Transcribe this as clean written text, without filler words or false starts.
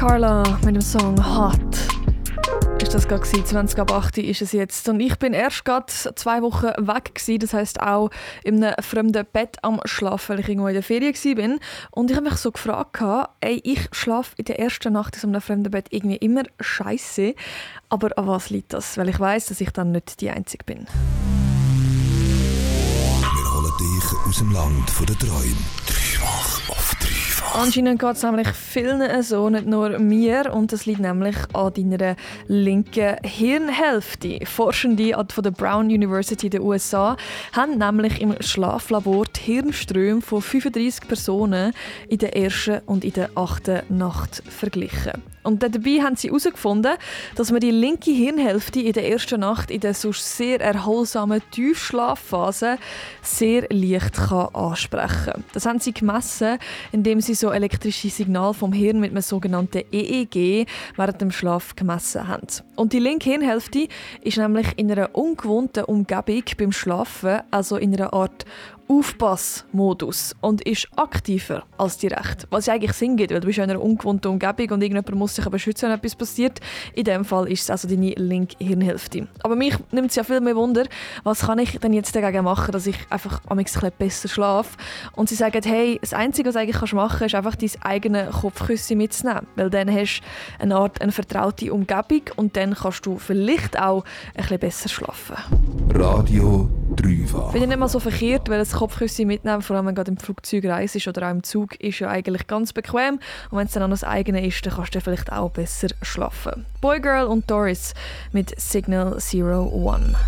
Carla mit dem Song Hot. Ist das gerade 20 ab 8 ist es jetzt. Und ich bin erst gerade 2 Wochen weg gewesen, das heisst auch in einem fremden Bett am Schlafen, weil ich irgendwo in der Ferien war. Und ich habe mich so gefragt, ich schlafe in der ersten Nacht in so einem fremden Bett irgendwie immer scheiße. Aber an was liegt das? Weil ich weiss, dass ich dann nicht die Einzige bin. Wir holen dich aus dem Land der Träume. Dreifach auf dreifach. Anscheinend geht es nämlich vielen so, nicht nur mir. Und das liegt nämlich an deiner linken Hirnhälfte. Forschende von der Brown University in den USA haben nämlich im Schlaflabor die Hirnströme von 35 Personen in der ersten und in der 8. Nacht verglichen. Und dabei haben sie herausgefunden, dass man die linke Hirnhälfte in der ersten Nacht in der sonst sehr erholsamen Tiefschlafphase sehr leicht ansprechen kann. Das haben sie gemessen, indem sie so elektrische Signale vom Hirn mit einem sogenannten EEG während dem Schlaf gemessen haben. Und die linke Hirnhälfte ist nämlich in einer ungewohnten Umgebung beim Schlafen, also in einer Art Aufpassmodus und ist aktiver als die rechte. Was ja eigentlich Sinn gibt, weil du bist in einer ungewohnten Umgebung und irgendjemand muss sich aber schützen, wenn etwas passiert. In dem Fall ist es also deine linke Hirnhälfte. Aber mich nimmt es ja viel mehr Wunder, was kann ich denn jetzt dagegen machen, dass ich einfach ein bisschen besser schlafe. Und sie sagen, hey, das Einzige, was du eigentlich machen kannst, ist einfach dein eigenes Kopfkissen mitzunehmen. Weil dann hast du eine vertraute Umgebung und dann kannst du vielleicht auch ein bisschen besser schlafen. Radio Dreifach. Finde ich nicht mal so verkehrt, weil das Kopfkissen mitnehmen, vor allem wenn du gerade im Flugzeug reist oder auch im Zug, ist ja eigentlich ganz bequem. Und wenn es dann auch das eigene ist, dann kannst du vielleicht auch besser schlafen. Boy Girl und Doris mit Signal 01.